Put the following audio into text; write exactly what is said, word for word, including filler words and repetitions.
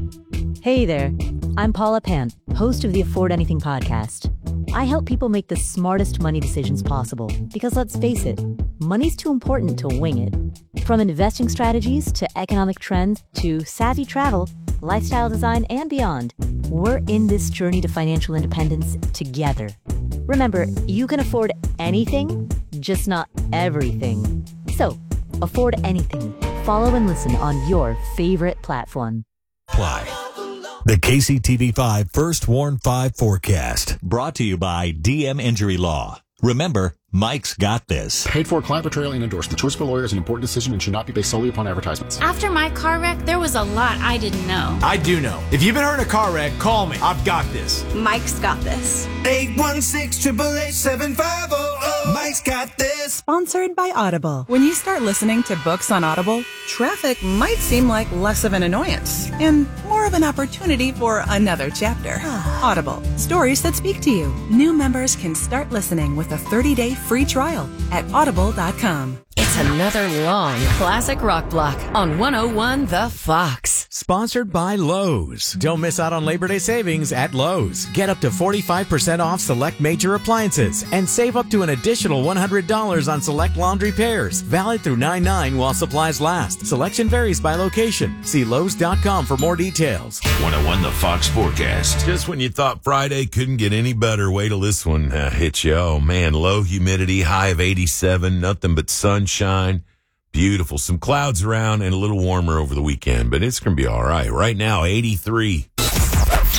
Hey there, I'm Paula Pant, host of the Afford Anything podcast. I help people make the smartest money decisions possible because let's face it, money's too important to wing it. From investing strategies to economic trends to savvy travel, lifestyle design, and beyond, we're in this journey to financial independence together. Remember, you can afford anything, just not everything. So, afford anything. Follow and listen on your favorite platform. Apply. The K C T V five First Warn five forecast. Brought to you by D M Injury Law. Remember, Mike's got this. Paid for client portrayal and endorsed. The choice of a lawyer is an important decision and should not be based solely upon advertisements. After my car wreck, there was a lot I didn't know. I do know. If you've been hurt in a car wreck, call me. I've got this. Mike's got this. eight one six, eight eight eight, seven five zero zero. Mike's got this. Sponsored by Audible. When you start listening to books on Audible, traffic might seem like less of an annoyance and more of an opportunity for another chapter. Audible. Stories that speak to you. New members can start listening with a thirty-day free trial at audible dot com. It's another long classic rock block on one oh one The Fox. Sponsored by Lowe's. Don't miss out on Labor Day savings at Lowe's. Get up to forty-five percent off select major appliances and save up to an additional one hundred dollars on select laundry pairs. Valid through nine nine while supplies last. Selection varies by location. See Lowe's dot com for more details. one oh one The Fox forecast. Just when you thought Friday couldn't get any better, wait till this one uh, hits you. Oh, man, low humidity, high of eighty-seven, nothing but sunshine. Beautiful. Some clouds around and a little warmer over the weekend, but it's going to be all right. Right now, eighty-three.